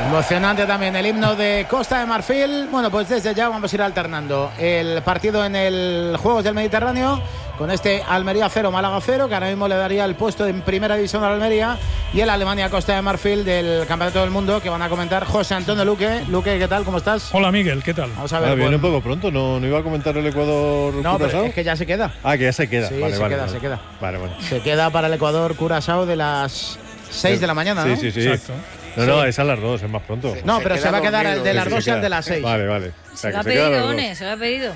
Emocionante también el himno de Costa de Marfil. Bueno, pues desde ya vamos a ir alternando el partido en el Juegos del Mediterráneo con este Almería 0, Málaga 0, que ahora mismo le daría el puesto en primera división a la Almería, y el Alemania-Costa de Marfil del Campeonato del Mundo, que van a comentar José Antonio Luque. Luque, ¿qué tal? ¿Cómo estás? Hola, Miguel, ¿qué tal? Vamos a ver. Viene un poco pronto, ¿no iba a comentar el Ecuador? No, Curazao? pero es que ya se queda. Que ya se queda. Sí, vale, se queda. Vale, bueno. Se queda para el Ecuador Curazao de las 6 de la mañana, ¿no? Sí. Exacto. No, es a las 2, es más pronto. Sí. No, pero se va a quedar el de las 2 y el de las 6. Vale. O sea, Se lo ha que queda a las pedido, dos. One, se lo ha pedido.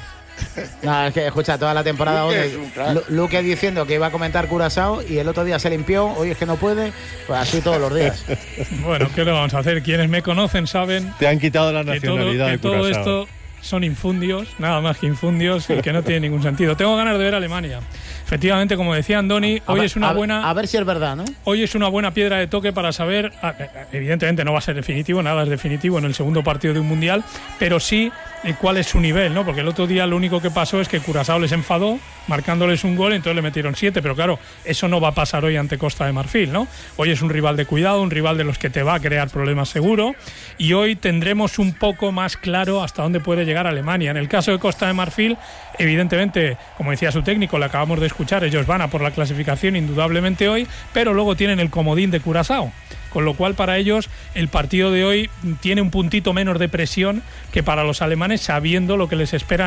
No, es que escucha, toda la temporada Luque diciendo que iba a comentar Curazao y el otro día se limpió, hoy es que no puede, pues así todos los días. Bueno, ¿qué le vamos a hacer? Quienes me conocen saben Te han quitado la que nacionalidad de todo Curazao. esto son infundios, nada más que infundios, y que no tiene ningún sentido. Tengo ganas de ver a Alemania. Efectivamente, como decía Andoni, hoy es una buena... A ver si es verdad, ¿no? Hoy es una buena piedra de toque para saber, evidentemente no va a ser definitivo, nada es definitivo en el segundo partido de un mundial, pero sí cuál es su nivel, ¿no? Porque el otro día lo único que pasó es que Curazao les enfadó, marcándoles un gol, entonces le metieron 7, pero claro, eso no va a pasar hoy ante Costa de Marfil, ¿no? Hoy es un rival de cuidado, un rival de los que te va a crear problemas seguro, y hoy tendremos un poco más claro hasta dónde puede llegar Alemania. En el caso de Costa de Marfil, evidentemente, como decía su técnico, le acabamos de escuchar, ellos van a por la clasificación indudablemente hoy, pero luego tienen el comodín de Curazao, con lo cual para ellos el partido de hoy tiene un puntito menos de presión que para los alemanes, sabiendo lo que les espera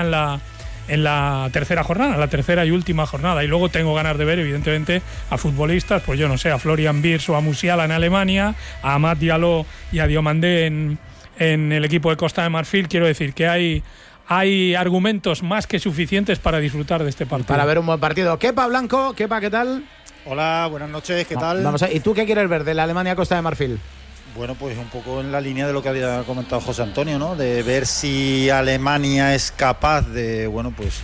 en la tercera jornada, la tercera y última jornada. Y luego tengo ganas de ver, evidentemente, a futbolistas, pues yo no sé, a Florian Wirtz o a Musiala en Alemania, a Amad Diallo y a Diomandé en el equipo de Costa de Marfil. Quiero decir que hay argumentos más que suficientes para disfrutar de este partido. Para ver un buen partido. Kepa Blanco, Kepa, ¿qué tal? Hola, buenas noches, ¿qué tal? Vamos a, ¿y tú qué quieres ver de la Alemania-Costa de Marfil? Bueno, pues un poco en la línea de lo que había comentado José Antonio, ¿no? De ver si Alemania es capaz de, bueno, pues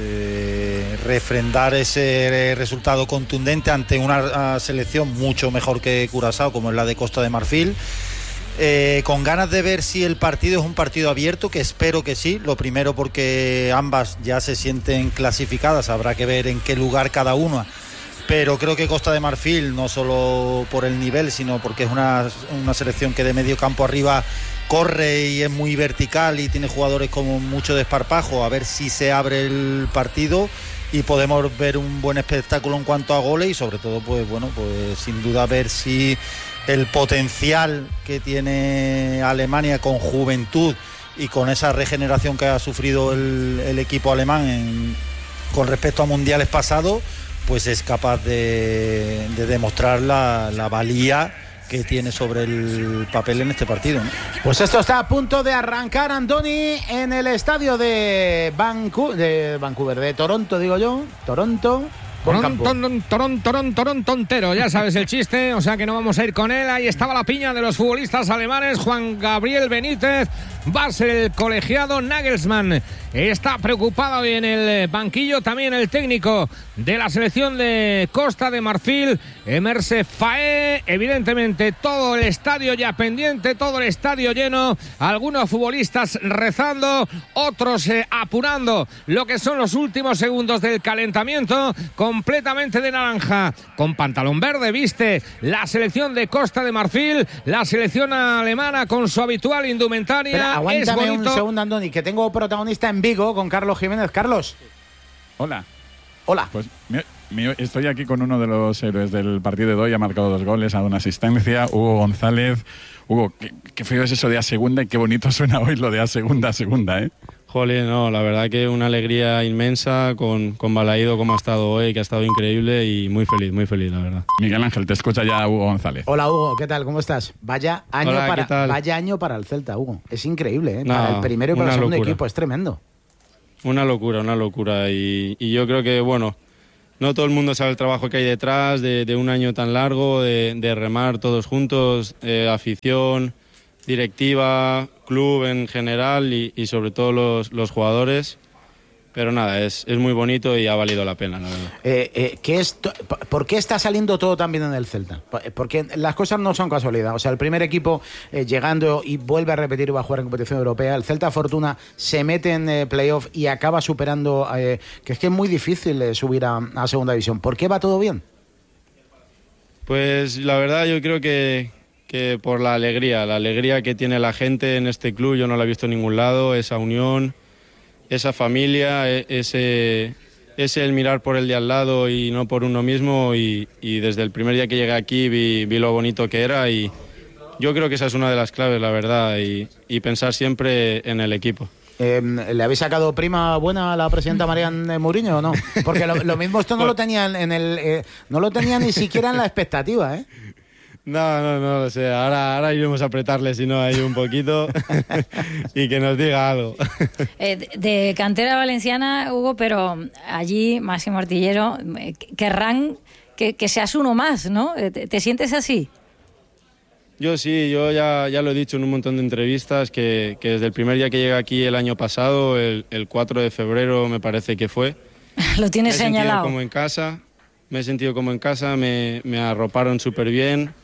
refrendar ese resultado contundente ante una selección mucho mejor que Curazao, como es la de Costa de Marfil. Con ganas de ver si el partido es un partido abierto, que espero que sí. Lo primero porque ambas ya se sienten clasificadas, habrá que ver en qué lugar cada una. Pero creo que Costa de Marfil, no solo por el nivel, sino porque es una selección que de medio campo arriba corre y es muy vertical y tiene jugadores con mucho desparpajo. A ver si se abre el partido y podemos ver un buen espectáculo en cuanto a goles y sobre todo, pues bueno, pues sin duda ver si el potencial que tiene Alemania con juventud y con esa regeneración que ha sufrido el equipo alemán con respecto a mundiales pasados, pues es capaz de demostrar la valía que tiene sobre el papel en este partido, ¿no? Pues esto está a punto de arrancar, Andoni, en el estadio de Vancouver, de Toronto, digo yo, Toronto. Toronto entero, ya sabes el chiste, o sea que no vamos a ir con él. Ahí estaba la piña de los futbolistas alemanes. Juan Gabriel Benítez va a ser el colegiado. Nagelsmann está preocupado hoy en el banquillo. También el técnico de la selección de Costa de Marfil, Emerse Faé. Evidentemente todo el estadio ya pendiente, todo el estadio lleno. Algunos futbolistas rezando, otros apurando lo que son los últimos segundos del calentamiento. Completamente de naranja, con pantalón verde, viste la selección de Costa de Marfil, la selección alemana con su habitual indumentaria. Pero aguántame un segundo, Andoni, que tengo protagonista en Vigo con Carlos Jiménez. Carlos. Hola. Hola. Pues estoy aquí con uno de los héroes del partido de hoy, ha marcado 2 goles, ha dado una asistencia, Hugo González. Hugo, qué feo es eso de a segunda y qué bonito suena hoy lo de a segunda, ¿eh? Jolín, no, la verdad que una alegría inmensa con Balaído como ha estado hoy, que ha estado increíble y muy feliz, la verdad. Miguel Ángel, te escucha ya Hugo González. Hola, Hugo, ¿qué tal? ¿Cómo estás? Vaya año para el Celta, Hugo. Es increíble, ¿eh? Para el primero y para el segundo equipo, es tremendo. Una locura. Y yo creo que, bueno, no todo el mundo sabe el trabajo que hay detrás de un año tan largo, de remar todos juntos, afición, directiva, club en general y sobre todo los jugadores. Pero nada, es muy bonito y ha valido la pena, la verdad. ¿Por qué está saliendo todo tan bien en el Celta? Porque las cosas no son casualidad. O sea, el primer equipo llegando y vuelve a repetir y va a jugar en competición europea. El Celta Fortuna se mete en playoff y acaba superando, que es muy difícil subir a segunda división. ¿Por qué va todo bien? Pues la verdad yo creo que que por la alegría que tiene la gente en este club, yo no la he visto en ningún lado, esa unión, esa familia, ese el mirar por el de al lado y no por uno mismo, y desde el primer día que llegué aquí vi lo bonito que era, y yo creo que esa es una de las claves, la verdad, y pensar siempre en el equipo. ¿Le habéis sacado prima buena a la presidenta Marian Mourinho o no? Porque lo mismo esto no lo tenían no lo tenía ni siquiera en la expectativa, ¿eh? No lo sé. Ahora iremos a apretarle, si no, ahí un poquito y que nos diga algo. De cantera valenciana, Hugo, pero allí, Máximo Artillero, querrán que seas uno más, ¿no? ¿Te sientes así? Yo sí, yo ya lo he dicho en un montón de entrevistas, que desde el primer día que llegué aquí el año pasado, el 4 de febrero me parece que fue. Lo tienes señalado. Me he sentido como en casa, me arroparon súper bien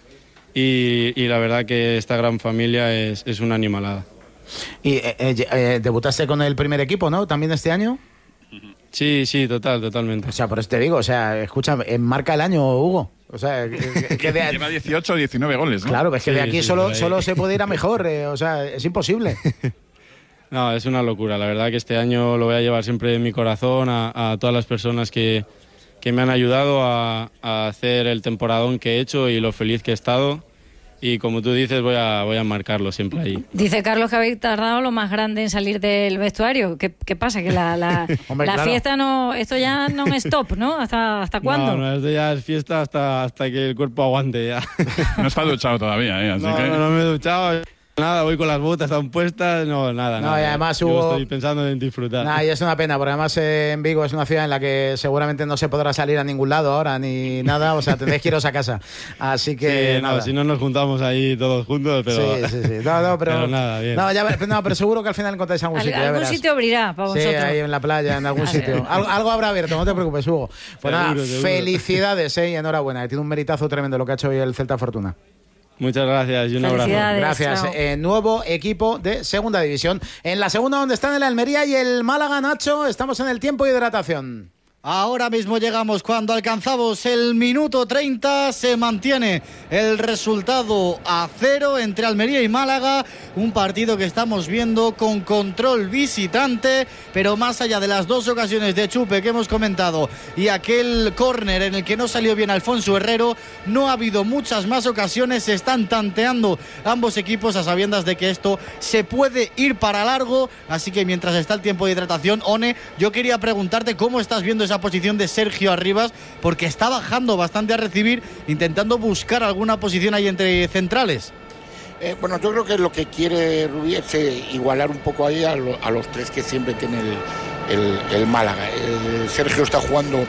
y la verdad que esta gran familia es una animalada. Y debutaste con el primer equipo, ¿no? ¿También este año? Sí, totalmente. O sea, por eso te digo, o sea, escucha, marca el año, Hugo. O sea, lleva 18 o 19 goles, ¿no? Claro, es que de aquí solo se puede ir a mejor, o sea, es imposible. No, es una locura. La verdad que este año lo voy a llevar siempre en mi corazón a todas las personas que me han ayudado a hacer el temporadón que he hecho y lo feliz que he estado. Y como tú dices, voy a marcarlo siempre ahí. Dice Carlos que habéis tardado lo más grande en salir del vestuario. ¿Qué pasa? Que Hombre, la claro. Fiesta no... Esto ya no es stop, ¿no? ¿Hasta cuándo? No, esto ya es fiesta hasta que el cuerpo aguante ya. No está duchado todavía, ¿eh? Así no me he duchado. Nada, voy con las botas aún puestas, nada. Y además Hugo, estoy pensando en disfrutar. Y es una pena, porque además en Vigo es una ciudad en la que seguramente no se podrá salir a ningún lado ahora, ni nada, o sea, tendréis que iros a casa. Así que sí, nada. Si no nos juntamos ahí todos juntos, pero... Sí. No, pero nada, bien. Pero seguro que al final encontráis algún sitio. Algún sitio abrirá para vosotros. Sí, ahí en la playa, en algún sitio. Algo habrá abierto, no te preocupes, Hugo. Pues nada, felicidades, y enhorabuena. Tiene un meritazo tremendo lo que ha hecho hoy el Celta Fortuna. Muchas gracias y un abrazo. Gracias. Nuevo equipo de segunda división. En la segunda, donde están el Almería y el Málaga, Nacho, estamos en el tiempo de hidratación. Ahora mismo llegamos cuando alcanzamos el minuto 30, se mantiene el resultado a 0 entre Almería y Málaga, un partido que estamos viendo con control visitante, pero más allá de las dos ocasiones de chupe que hemos comentado y aquel córner en el que no salió bien Alfonso Herrero, no ha habido muchas más ocasiones, se están tanteando ambos equipos a sabiendas de que esto se puede ir para largo, así que mientras está el tiempo de hidratación, One, yo quería preguntarte cómo estás viendo esa posición de Sergio Arribas, porque está bajando bastante a recibir, intentando buscar alguna posición ahí entre centrales. Bueno, yo creo que lo que quiere Rubí es igualar un poco ahí a los tres que siempre tiene el Málaga. Sergio está jugando,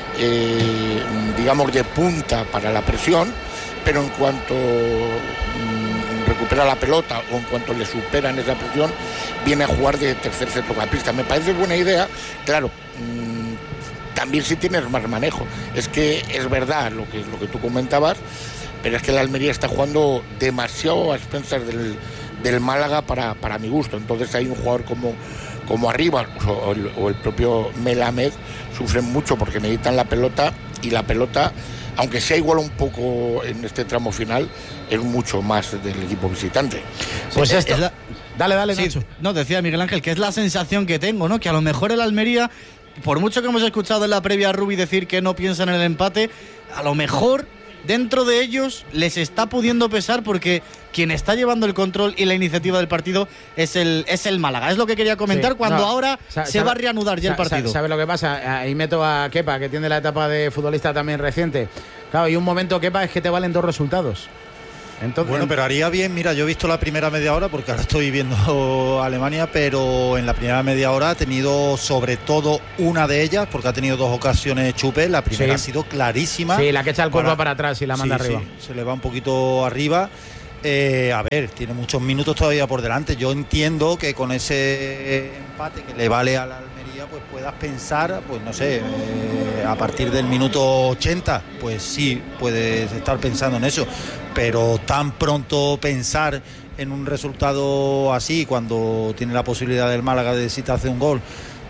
digamos, de punta para la presión, pero en cuanto recupera la pelota o en cuanto le superan esa presión, viene a jugar de tercer centrocampista. Me parece buena idea, claro. También si tienes más manejo. Es que es verdad lo que tú comentabas, pero es que la Almería está jugando demasiado a expensas del Málaga para mi gusto. Entonces hay un jugador como Arribas o el propio Melamed sufren mucho porque necesitan la pelota, y la pelota, aunque sea igual un poco en este tramo final, es mucho más del equipo visitante. Pues esto... Dale, sí, Nacho. No, decía Miguel Ángel que es la sensación que tengo, ¿no? Que a lo mejor el Almería, por mucho que hemos escuchado en la previa a Rubí decir que no piensan en el empate, a lo mejor dentro de ellos les está pudiendo pesar, porque quien está llevando el control y la iniciativa del partido es el Málaga. Es lo que quería comentar ahora se va a reanudar ya el partido. ¿Sabe lo que pasa? Ahí meto a Kepa, que tiene la etapa de futbolista también reciente. Claro, y un momento, Kepa, es que te valen dos resultados. Entonces, bueno, pero haría bien, mira, yo he visto la primera media hora porque ahora estoy viendo Alemania, pero en la primera media hora ha tenido sobre todo una de ellas, porque ha tenido dos ocasiones Chupe, la primera ha sido clarísima. Sí, la que echa el cuerpo para atrás y la manda arriba. Sí, se le va un poquito arriba. A ver, tiene muchos minutos todavía por delante. Yo entiendo que con ese empate que le vale a la Almería, pues puedas pensar, pues no sé, a partir del minuto 80, pues sí, puedes estar pensando en eso. Pero tan pronto pensar en un resultado así, cuando tiene la posibilidad del Málaga de si te hace un gol,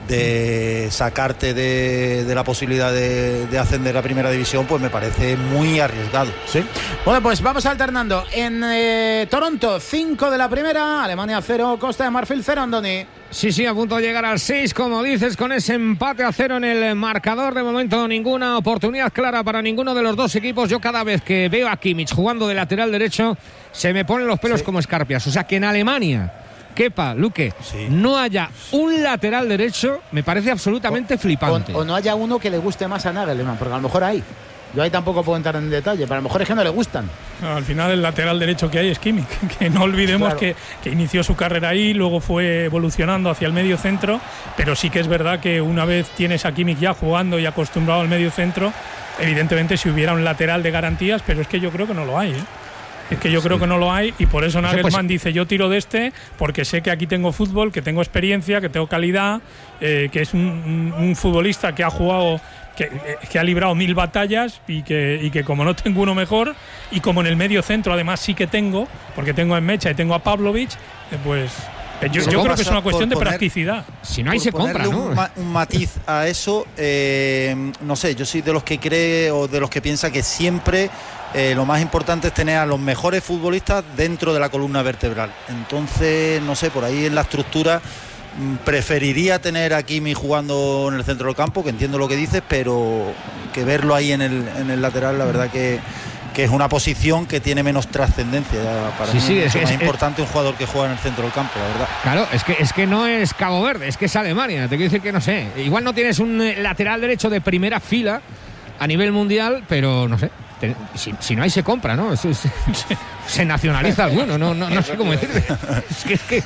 de sacarte de la posibilidad de ascender a primera división, pues me parece muy arriesgado. Sí. Bueno, pues vamos alternando. En Toronto, 5 de la primera, Alemania 0, Costa de Marfil 0, Andoni. Sí, a punto de llegar al 6, como dices, con ese empate a 0 en el marcador. De momento ninguna oportunidad clara para ninguno de los dos equipos. Yo cada vez que veo a Kimmich jugando de lateral derecho, se me ponen los pelos como escarpias. O sea, que en Alemania, Kepa, Luque, no haya un lateral derecho, me parece absolutamente flipante. O no haya uno que le guste más a Nagelsmann, porque a lo mejor hay. Yo ahí tampoco puedo entrar en detalle, pero a lo mejor es que no le gustan. No, al final el lateral derecho que hay es Kimmich, que no olvidemos que inició su carrera ahí, luego fue evolucionando hacia el medio centro, pero sí que es verdad que una vez tienes a Kimmich ya jugando y acostumbrado al medio centro, evidentemente si hubiera un lateral de garantías, pero es que yo creo que no lo hay, ¿eh? Es que yo creo que no lo hay y por eso Nagelsmann dice yo tiro de este porque sé que aquí tengo fútbol, que tengo experiencia, que tengo calidad, que es un futbolista que ha jugado, que ha librado 1000 batallas y que como no tengo uno mejor y como en el medio centro además sí que tengo, porque tengo a Mecha y tengo a Pavlovic, pues yo creo que es una cuestión de practicidad. Si no hay se compra, ¿no? Un matiz a eso, no sé, yo soy de los que cree o de los que piensa que siempre lo más importante es tener a los mejores futbolistas dentro de la columna vertebral. Entonces, no sé, por ahí en la estructura preferiría tener a Kimmich jugando en el centro del campo, que entiendo lo que dices, pero que verlo ahí en el lateral, la verdad que es una posición que tiene menos trascendencia. Para mí es más importante un jugador que juega en el centro del campo, la verdad. Claro, es que no es Cabo Verde, es que es Alemania. Te quiero decir que no sé. Igual no tienes un lateral derecho de primera fila a nivel mundial, pero no sé. Si no hay se compra, ¿no? Se nacionaliza alguno, no sé cómo decirte. Es que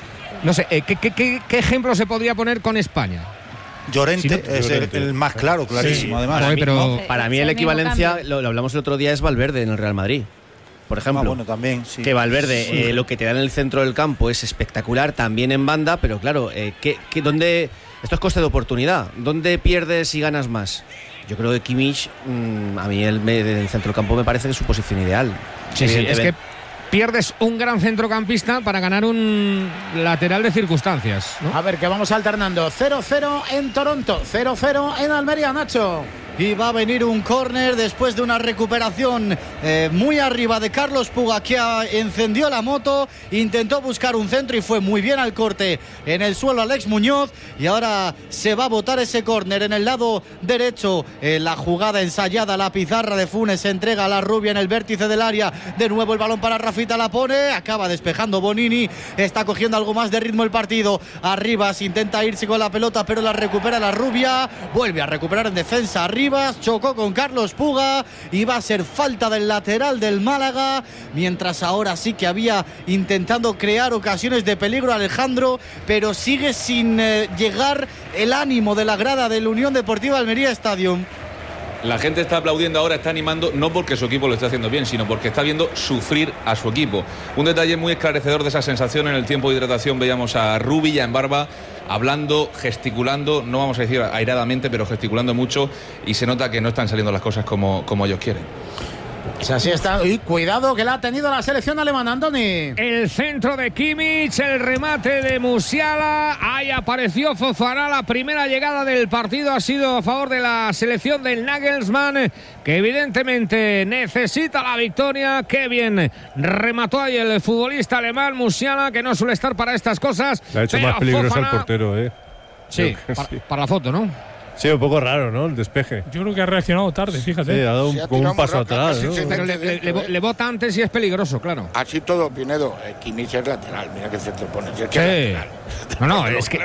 no sé, ¿qué ejemplo se podría poner con España? Llorente es el más claro, clarísimo, además. Para mí el equivalencia, lo hablamos el otro día, es Valverde en el Real Madrid. Por ejemplo, bueno, también, sí. Que Valverde lo que te da en el centro del campo es espectacular, también en banda, pero claro, ¿dónde? Esto es coste de oportunidad. ¿Dónde pierdes y ganas más? Yo creo que Kimmich, a mí el centro del campo me parece que es su posición ideal. Sí, es que pierdes un gran centrocampista para ganar un lateral de circunstancias, ¿no? A ver, que vamos alternando. 0-0 en Toronto, 0-0 en Almería, Nacho. Y va a venir un córner después de una recuperación muy arriba de Carlos Puga, que encendió la moto, intentó buscar un centro y fue muy bien al corte en el suelo Alex Muñoz. Y ahora se va a botar ese córner en el lado derecho. La jugada ensayada, la pizarra de Funes, se entrega a la rubia en el vértice del área. De nuevo el balón para Rafita, la pone, acaba despejando Bonini. Está cogiendo algo más de ritmo el partido. Arribas intenta irse con la pelota, pero la recupera la rubia. Vuelve a recuperar en defensa arriba. Chocó con Carlos Puga y va a ser falta del lateral del Málaga, mientras ahora sí que había intentando crear ocasiones de peligro Alejandro, pero sigue sin llegar el ánimo de la grada del Unión Deportiva Almería Stadium. La gente está aplaudiendo ahora, está animando, no porque su equipo lo esté haciendo bien, sino porque está viendo sufrir a su equipo. Un detalle muy esclarecedor de esa sensación: en el tiempo de hidratación veíamos a Rubi ya en barba, hablando, gesticulando, no vamos a decir airadamente, pero gesticulando mucho, y se nota que no están saliendo las cosas como ellos quieren. Pues así está. Y cuidado que la ha tenido la selección alemana, Andoni. El centro de Kimmich, el remate de Musiala. Ahí apareció Fofana. La primera llegada del partido ha sido a favor de la selección del Nagelsmann, que evidentemente necesita la victoria. Qué bien remató ahí el futbolista alemán Musiala, que no suele estar para estas cosas. Le ha hecho más peligroso Fofana, al portero, Sí, para la foto, ¿no? Sí, un poco raro, ¿no? El despeje. Yo creo que ha reaccionado tarde, fíjate. Sí, ha dado un paso atrás, ¿no? Pero le bota antes y es peligroso, claro. Así todo, Pinedo. Kimmich es lateral. Mira qué centro pone. Es que no, es que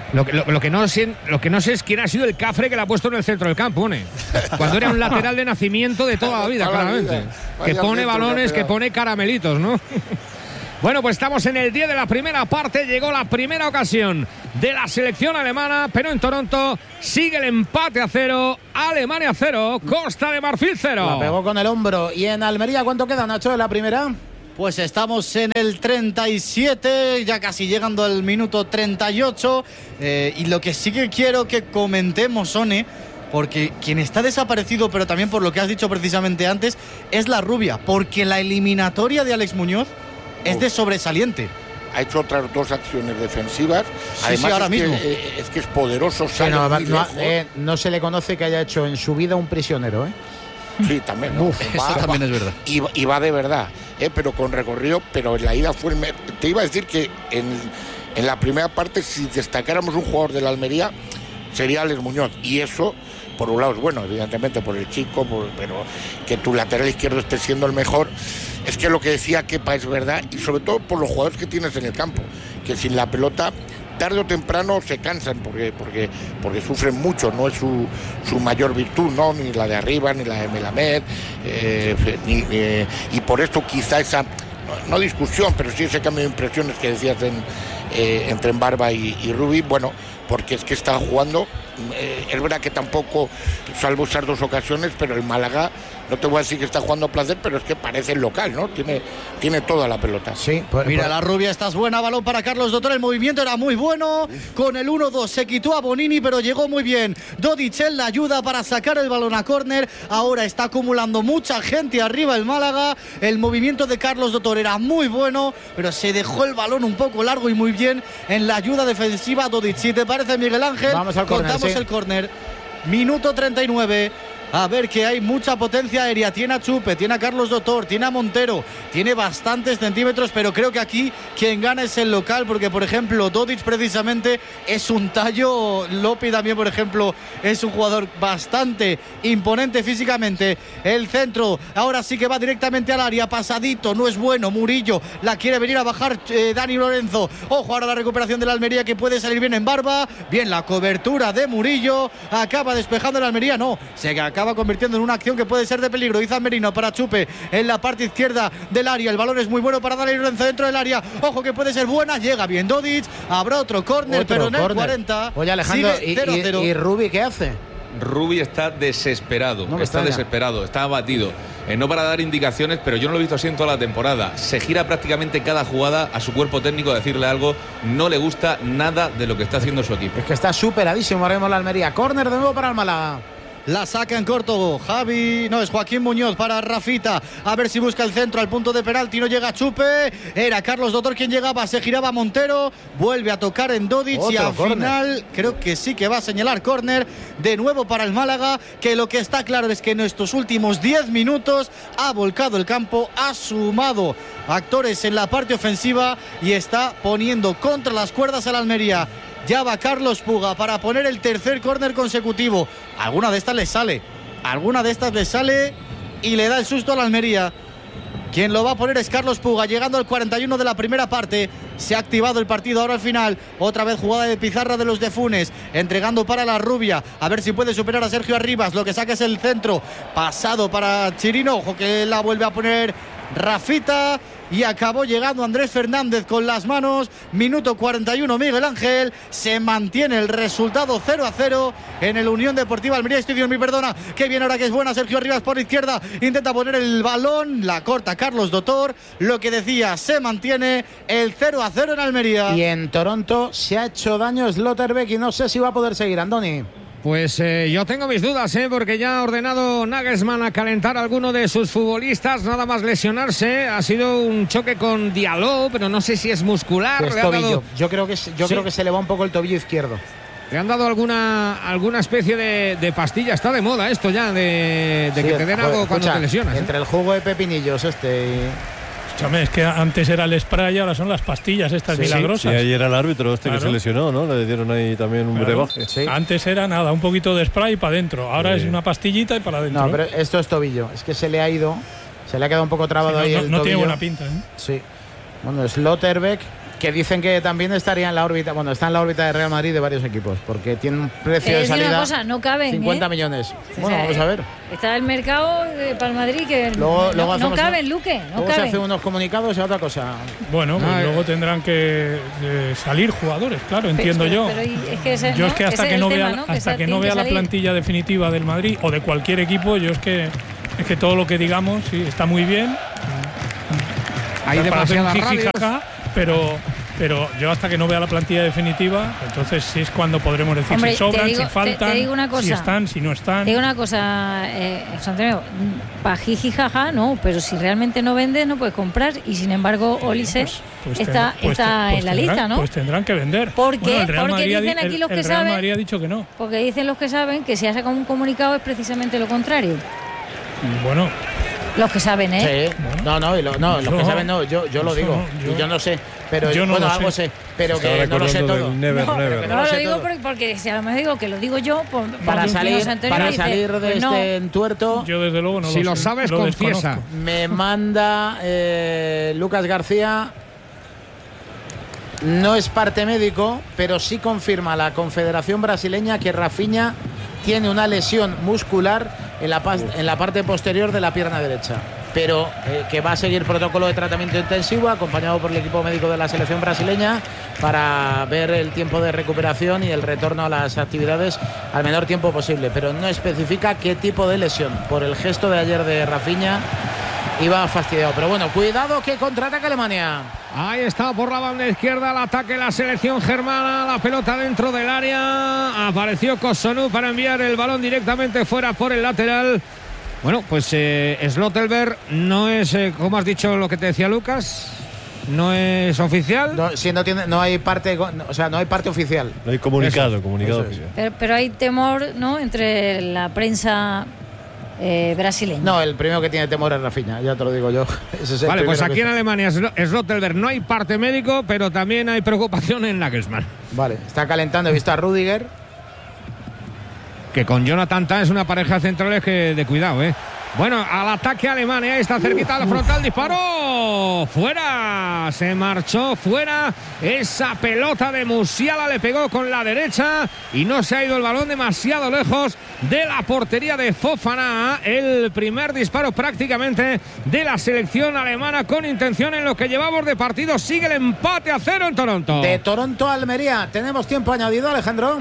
lo que no sé es quién ha sido el cafre que le ha puesto en el centro del campo, pone. Cuando era un lateral de nacimiento de toda la vida, claramente. Que pone balones, que pone caramelitos, ¿no? Bueno, pues estamos en el 10 de la primera parte. Llegó la primera ocasión de la selección alemana, pero en Toronto sigue el empate a 0. Alemania 0, Costa de Marfil 0. La pegó con el hombro. ¿Y en Almería cuánto queda, Nacho, de la primera? Pues estamos en el 37, ya casi llegando al minuto 38. Y lo que sí que quiero que comentemos, Sone, porque quien está desaparecido, pero también por lo que has dicho precisamente antes, es la rubia. Porque la eliminatoria de Alex Muñoz es de sobresaliente. ha hecho otras 2 acciones defensivas. Además, sí, ahora mismo. Es que es poderoso. Sí, no se le conoce que haya hecho en su vida un prisionero, ¿eh? Sí, también. ¿no? Eso también es verdad. Y va de verdad, pero con recorrido. Pero en la ida fue te iba a decir que en la primera parte, si destacáramos un jugador de la Almería, sería Alex Muñoz. Y eso, por un lado, es bueno, evidentemente, por el chico, pero que tu lateral izquierdo esté siendo el mejor. Es que lo que decía Kepa es verdad, y sobre todo por los jugadores que tienes en el campo, que sin la pelota tarde o temprano se cansan porque sufren mucho, no es su mayor virtud, ¿no? Ni la de arriba, ni la de Melamed, y por esto quizá esa, no discusión, pero sí ese cambio de impresiones que decías entre Barba y Rubi, bueno, porque es que está jugando, es verdad que tampoco, salvo esas 2 ocasiones, pero el Málaga, no te voy a decir que está jugando a placer, pero es que parece el local, ¿no? Tiene toda la pelota. Sí, mira, la rubia, estás buena, balón para Carlos Dottor, el movimiento era muy bueno, con el 1-2 se quitó a Bonini, pero llegó muy bien Dodic en la ayuda para sacar el balón a córner. Ahora está acumulando mucha gente arriba el Málaga, el movimiento de Carlos Dottor era muy bueno, pero se dejó el balón un poco largo y muy bien en la ayuda defensiva Dodic. Si te parece, Miguel Ángel, contamos el córner. Minuto 39. A ver, que hay mucha potencia aérea. Tiene a Chupe, tiene a Carlos Dottor, tiene a Montero, tiene bastantes centímetros, pero creo que aquí quien gana es el local, porque por ejemplo Dodic precisamente es un tallo. Lopi también, por ejemplo, es un jugador bastante imponente físicamente. El centro ahora sí que va directamente al área, pasadito, no es bueno. Murillo la quiere venir a bajar Dani Lorenzo. Ojo ahora la recuperación de la Almería, que puede salir bien en Barba. Bien la cobertura de Murillo, acaba despejando la Almería, no, se acaba convirtiendo en una acción que puede ser de peligro. Izan Merino para Chupe en la parte izquierda del área, el balón es muy bueno para Dani Lorenzo dentro del área, ojo que puede ser buena, llega bien Dodic, habrá otro córner, pero en el 40. Oye, Alejandro, ¿y Rubi qué hace? Rubi está desesperado, está abatido. No para dar indicaciones, pero yo no lo he visto así en toda la temporada. Se gira prácticamente cada jugada a su cuerpo técnico a decirle algo. No le gusta nada de lo que está haciendo su equipo. Es que está superadísimo ahora mismo la Almería. Córner de nuevo para el Málaga. La saca en corto es Joaquín Muñoz para Rafita, a ver si busca el centro al punto de penalti, no llega Chupe, era Carlos Dottor quien llegaba, se giraba Montero, vuelve a tocar en Dodic y al final creo que sí que va a señalar córner de nuevo para el Málaga, que lo que está claro es que en estos últimos 10 minutos ha volcado el campo, ha sumado actores en la parte ofensiva y está poniendo contra las cuerdas a la Almería. Ya va Carlos Puga para poner el tercer córner consecutivo. Alguna de estas le sale y le da el susto a la Almería. Quien lo va a poner es Carlos Puga, llegando al 41 de la primera parte. Se ha activado el partido ahora al final. Otra vez jugada de pizarra de los de Funes, entregando para la rubia, a ver si puede superar a Sergio Arribas. Lo que saca es el centro, pasado para Chirino, ojo que la vuelve a poner Rafita. Y acabó llegando Andrés Fernández con las manos. Minuto 41, Miguel Ángel. Se mantiene el resultado 0-0 en el Unión Deportiva Almería Stadium. Que viene ahora, que es buena Sergio Arribas por izquierda. Intenta poner el balón, la corta Carlos Dottor. Lo que decía, se mantiene el 0-0 en Almería. Y en Toronto se ha hecho daño Slotterbeck y no sé si va a poder seguir, Andoni. Pues yo tengo mis dudas, porque ya ha ordenado Nagelsmann a calentar a alguno de sus futbolistas, nada más lesionarse. Ha sido un choque con Diallo, pero no sé si es muscular. Pues tobillo. Yo creo que se le va un poco el tobillo izquierdo. Le han dado alguna especie de pastilla. Está de moda esto ya, de que te den algo cuando te lesionas. Entre el jugo de pepinillos Es que antes era el spray, ahora son las pastillas estas milagrosas. Sí, ahí era el árbitro que se lesionó, ¿no? Le dieron ahí también un brebaje. Sí. Antes era nada, un poquito de spray para adentro. Ahora es una pastillita y para adentro. No, pero esto es tobillo. Es que se le ha quedado un poco trabado ahí el tobillo. No tiene buena pinta, ¿eh? Sí. Bueno, Slotterbeck, que dicen que también estaría en la órbita, está en la órbita de Real Madrid de varios equipos, porque tiene un precio de salida. Una cosa, no caben, 50 millones. Bueno, vamos a ver. Está el mercado para el Madrid que luego no caben, Luque. Luego se hacen unos comunicados y otra cosa. Bueno, pues luego tendrán que salir jugadores, claro, entiendo yo. Yo es que hasta que no vea la plantilla definitiva del Madrid o de cualquier equipo, yo es que todo lo que digamos está muy bien. Hay demasiada rabia, pero pero yo hasta que no vea la plantilla definitiva, entonces sí es cuando podremos decir, hombre, si sobran, digo, si faltan, te digo una cosa, si están, si no están. Te digo una cosa, José Antonio, pa' jiji jaja, no, pero si realmente no vendes no puedes comprar, y sin embargo Olise está en la lista, ¿no? Pues tendrán que vender. ¿Por qué? Bueno, Porque dicen aquí los que el Real saben. Madrid ha dicho que no. Porque dicen los que saben que si hace un comunicado es precisamente lo contrario. Bueno. Los que saben, ¿eh? Sí. Los que saben no, yo lo digo. Yo no sé, pero yo no bueno, lo algo sé, pero que no lo sé todo. Never. No lo digo porque si a lo mejor digo que lo digo yo para salir de este entuerto. Yo desde luego no si lo sabes, confiesa. Me manda Lucas García. No es parte médico, pero sí confirma la Confederación Brasileña que Rafinha tiene una lesión muscular en la parte posterior de la pierna derecha, pero que va a seguir protocolo de tratamiento intensivo acompañado por el equipo médico de la selección brasileña para ver el tiempo de recuperación y el retorno a las actividades al menor tiempo posible, pero no especifica qué tipo de lesión. Por el gesto de ayer de Rafinha iba fastidiado, pero bueno, cuidado que contraataca Alemania. Ahí está por la banda izquierda el ataque de la selección germana, la pelota dentro del área, apareció Kosunu para enviar el balón directamente fuera por el lateral. Bueno, pues Slottelberg no es, como has dicho lo que te decía Lucas, no es oficial. No hay parte, o sea, no hay parte oficial. No hay comunicado oficial. Pero hay temor, ¿no?, entre la prensa brasileña. No, el primero que tiene temor es Rafinha, ya te lo digo yo. Vale, pues aquí en Alemania Slottelberg no hay parte médico, pero también hay preocupación en Nagelsmann. Vale, está calentando, he visto a Rudiger. Que con Jonathan Tah es una pareja de centrales que de cuidado, Bueno, al ataque alemán, ahí está cerquita la frontal, disparó, fuera, se marchó fuera, esa pelota de Musiala le pegó con la derecha y no se ha ido el balón demasiado lejos de la portería de Fofana. El primer disparo prácticamente de la selección alemana con intención en lo que llevamos de partido. Sigue el empate a 0 en Toronto. De Toronto a Almería, ¿tenemos tiempo añadido, Alejandro?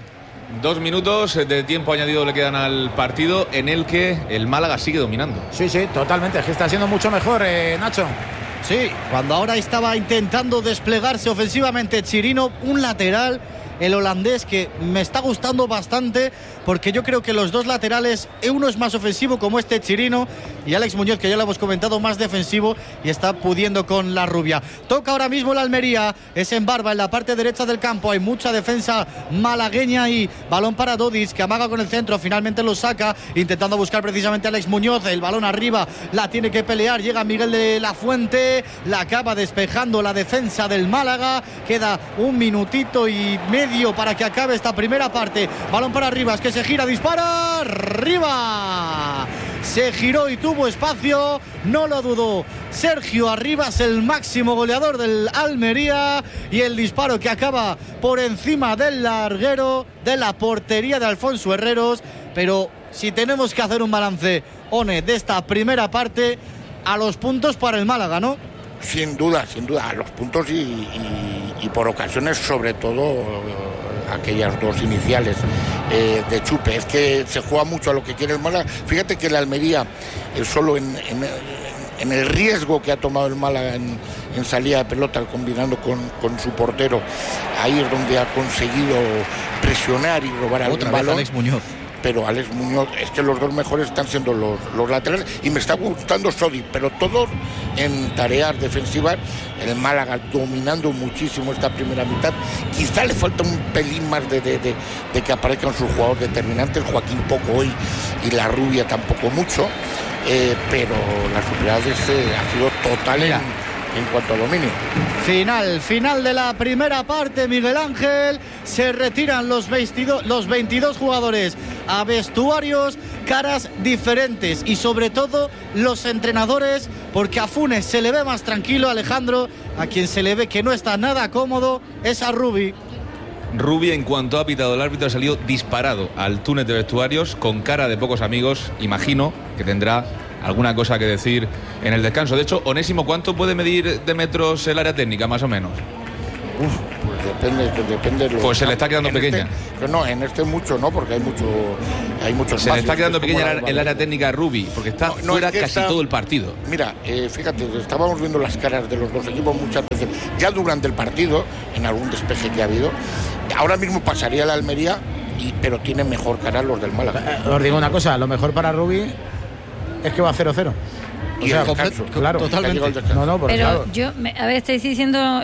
2 minutos de tiempo añadido le quedan al partido en el que el Málaga sigue dominando. Sí, totalmente, es que está siendo mucho mejor, Nacho. Sí, cuando ahora estaba intentando desplegarse ofensivamente Chirino, un lateral, el holandés, que me está gustando bastante, porque yo creo que los dos laterales, uno es más ofensivo como este Chirino, y Alex Muñoz, que ya lo hemos comentado, más defensivo, y está pudiendo con la rubia. Toca ahora mismo la Almería, es en Barba, en la parte derecha del campo, hay mucha defensa malagueña y balón para Dodic, que amaga con el centro, finalmente lo saca, intentando buscar precisamente a Alex Muñoz, el balón arriba, la tiene que pelear, llega Miguel de la Fuente, la acaba despejando la defensa del Málaga, queda un minutito y medio para que acabe esta primera parte, balón para Rivas, que se gira, dispara, arriba, se giró y tuvo espacio, no lo dudó Sergio Arribas, el máximo goleador del Almería, y el disparo que acaba por encima del larguero de la portería de Alfonso Herreros. Pero si tenemos que hacer un balance, One, de esta primera parte, a los puntos para el Málaga, ¿no? Sin duda, a los puntos y por ocasiones, sobre todo aquellas dos iniciales de chupe. Es que se juega mucho a lo que quiere el Málaga. Fíjate que el Almería, solo en el riesgo que ha tomado el Málaga en salida de pelota, combinando con su portero, ahí es donde ha conseguido presionar y robar algún balón. Alex Muñoz. Pero Alex Muñoz, es que los dos mejores están siendo los laterales, y me está gustando Sodi, pero todos en tareas defensivas. El Málaga dominando muchísimo esta primera mitad. Quizá le falta un pelín más de que aparezcan sus jugadores determinantes. Joaquín poco hoy y la Rubia tampoco mucho, pero la superioridad ha sido total en cuanto a dominio. Final de la primera parte, Miguel Ángel. Se retiran los 22 jugadores a vestuarios, caras diferentes, y sobre todo los entrenadores, porque a Funes se le ve más tranquilo, Alejandro, a quien se le ve que no está nada cómodo es a Rubi. Rubi, en cuanto ha pitado el árbitro, ha salido disparado al túnel de vestuarios con cara de pocos amigos. Imagino que tendrá alguna cosa que decir en el descanso. De hecho, Onésimo, ¿cuánto puede medir de metros el área técnica, más o menos? Pues depende. Pues se le está quedando pequeña. No, en este mucho no, porque hay Hay muchos Se le está espacios, quedando que es pequeña como el área técnica a Rubi, porque está fuera es que casi todo el partido. Mira, fíjate, estábamos viendo las caras de los dos equipos muchas veces, ya durante el partido, en algún despeje que ha habido. Ahora mismo pasaría la Almería, pero tienen mejor cara los del Málaga. Os digo una cosa, lo mejor para Rubi es que va 0-0. Y el descanso, claro, totalmente. No, pero claro. a ver, estáis diciendo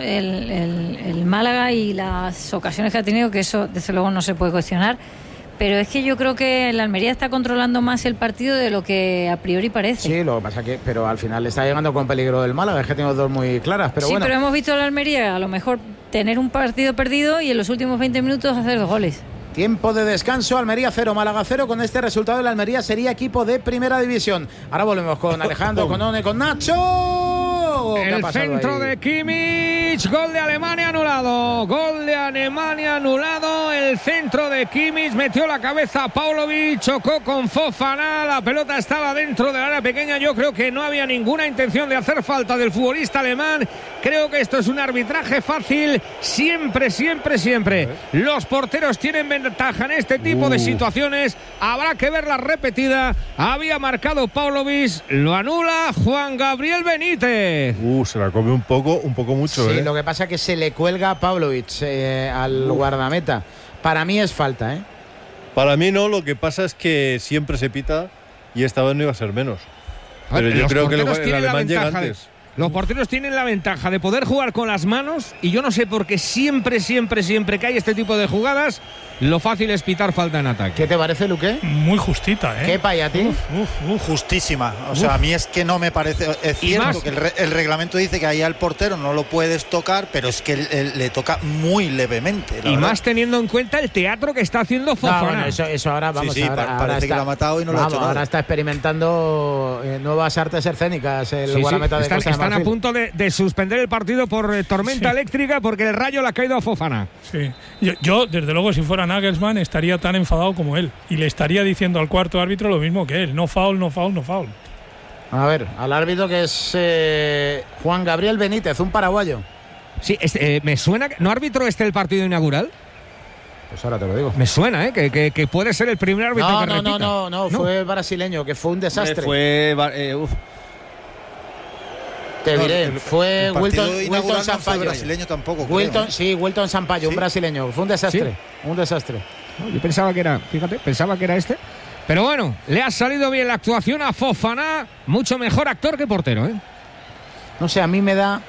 el Málaga y las ocasiones que ha tenido, que eso desde luego no se puede cuestionar, pero es que yo creo que el Almería está controlando más el partido de lo que a priori parece. Sí, lo que pasa que, pero al final le está llegando con peligro del Málaga, es que tengo dos muy claras, pero sí, bueno. Pero hemos visto a la Almería a lo mejor tener un partido perdido y en los últimos 20 minutos hacer 2 goles. Tiempo de descanso, Almería 0, Málaga 0. Con este resultado el Almería sería equipo de primera división. Ahora volvemos con Alejandro, con One, con Nacho. El centro de Kimmich, gol de Alemania anulado. Gol de Alemania anulado. El centro de Kimmich, metió la cabeza a Paulovic, chocó con Fofana. La pelota estaba dentro del área pequeña. Yo creo que no había ninguna intención de hacer falta del futbolista alemán. Creo que esto es un arbitraje fácil. Siempre, siempre, siempre. Los porteros tienen ventaja en este tipo de situaciones. Habrá que verla repetida. Había marcado Paulovic, lo anula Juan Gabriel Benítez. Se la come un poco mucho. Sí, lo que pasa es que se le cuelga a Paulovic al guardameta. Para mí es falta, ¿eh? Para mí no, lo que pasa es que siempre se pita y esta vez no iba a ser menos. Pero yo creo que el alemán llega antes. Los porteros tienen la ventaja de poder jugar con las manos y yo no sé por qué siempre que hay este tipo de jugadas, lo fácil es pitar falta en ataque. ¿Qué te parece, Luque? Muy justita, ¿eh? ¿Qué paya a ti? Justísima. O sea, a mí es que no me parece... Es cierto que el reglamento dice que ahí al portero no lo puedes tocar, pero es que le toca muy levemente. Y más teniendo en cuenta el teatro que está haciendo Fofana. No, bueno, eso ahora vamos sí, ahora parece está, que lo ha matado y no lo ha hecho nada. Ahora está experimentando nuevas artes escénicas el guardameta de Costa de Marfil. Están a punto de suspender el partido por tormenta eléctrica porque el rayo le ha caído a Fofana. Sí. Yo, desde luego, si fuera Nagelsmann, estaría tan enfadado como él. Y le estaría diciendo al cuarto árbitro lo mismo que él. No foul, no foul, no foul. A ver, al árbitro que es Juan Gabriel Benítez, un paraguayo. Sí, me suena... ¿No árbitro el partido inaugural? Pues ahora te lo digo. Me suena, que puede ser el primer árbitro que repita. No, fue brasileño, que fue un desastre. Te diré, fue Wilton Sampaio. Brasileño tampoco. Wilton Sampaio, un brasileño. Fue un desastre. ¿Sí? Un desastre. Yo pensaba que era este. Pero bueno, le ha salido bien la actuación a Fofana. Mucho mejor actor que portero, ¿eh? No sé, a mí me da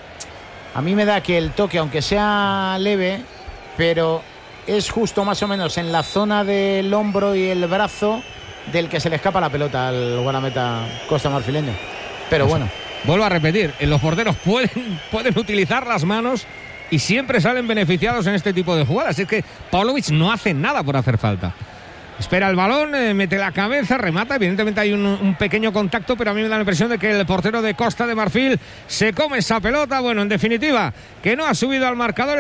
que el toque, aunque sea leve, pero es justo más o menos en la zona del hombro y el brazo del que se le escapa la pelota al guardameta costamarfileño. Pero bueno. Vuelvo a repetir, los porteros pueden utilizar las manos y siempre salen beneficiados en este tipo de jugadas. Es que Paulovic no hace nada por hacer falta. Espera el balón, mete la cabeza, remata. Evidentemente hay un pequeño contacto, pero a mí me da la impresión de que el portero de Costa de Marfil se come esa pelota. Bueno, en definitiva, que no ha subido al marcador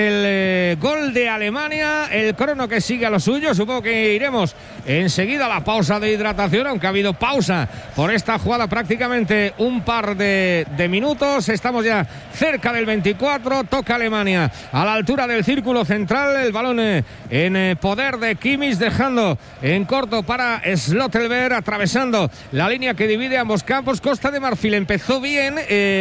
el gol de Alemania. El crono que sigue a lo suyo. Supongo que iremos enseguida a la pausa de hidratación, aunque ha habido pausa por esta jugada prácticamente un par de minutos. Estamos ya cerca del 24. Toca Alemania a la altura del círculo central. El balón en poder de Kimmich, dejando en corto para Slottelberg, atravesando la línea que divide ambos campos. Costa de Marfil empezó bien,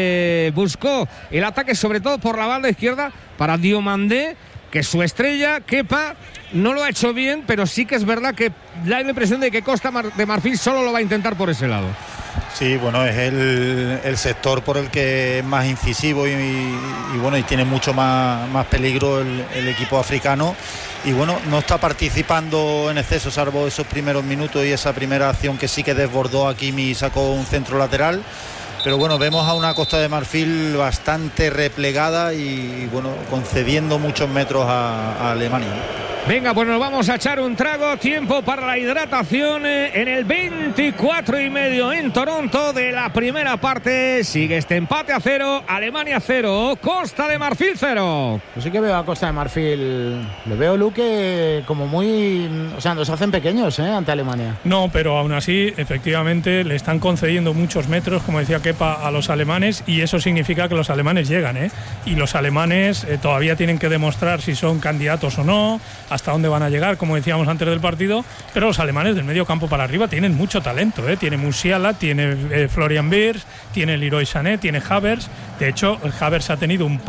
buscó el ataque sobre todo por la banda izquierda para Diomandé, que su estrella, Kepa, no lo ha hecho bien, pero sí que es verdad que da la impresión de que Costa de Marfil solo lo va a intentar por ese lado. Sí, bueno, es el sector por el que es más incisivo y bueno, y tiene mucho más peligro el equipo africano. Y bueno, no está participando en exceso, salvo esos primeros minutos y esa primera acción que sí que desbordó a Kimmich y sacó un centro lateral. Pero bueno, vemos a una Costa de Marfil bastante replegada y bueno, concediendo muchos metros a Alemania. Venga, pues nos vamos a echar un trago. Tiempo para la hidratación en el 24:30 en Toronto de la primera parte. Sigue este empate a 0. Alemania 0, Costa de Marfil 0. Yo sí que veo a Costa de Marfil. Le veo, Luque, como muy... O sea, nos hacen pequeños ante Alemania. No, pero aún así, efectivamente, le están concediendo muchos metros, como decía Kepa, a los alemanes, y eso significa que los alemanes llegan, ¿eh? Y los alemanes todavía tienen que demostrar si son candidatos o no a hasta dónde van a llegar, como decíamos antes del partido, pero los alemanes del medio campo para arriba tienen mucho talento, tiene Musiala, tiene Florian Wirtz, tiene Leroy Sané, tiene Havertz. De hecho, Havertz ha tenido un